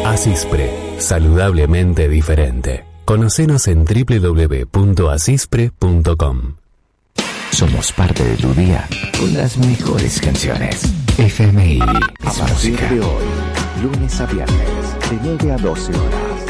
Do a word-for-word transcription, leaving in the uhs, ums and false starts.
Asispre, saludablemente diferente. Conocenos en doble u doble u doble u punto asispre punto com. Somos parte de tu día con las mejores canciones. F M I, A partir de hoy, lunes a viernes, de nueve a doce horas.